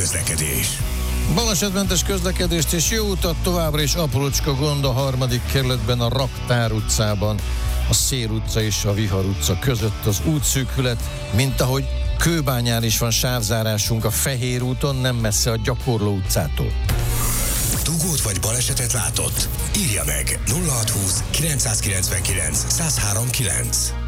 közlekedés. Balesetmentes közlekedést és jó utat továbbra is aprócska gond a 3. kerületben, a Raktár utcában, a Szél utca és a Vihar utca között az útszűkület, mint ahogy Kőbányán is van sávzárásunk a Fehér úton, nem messze a Gyakorló utcától. Dugót vagy balesetet látott? Írja meg 0620 999 1039.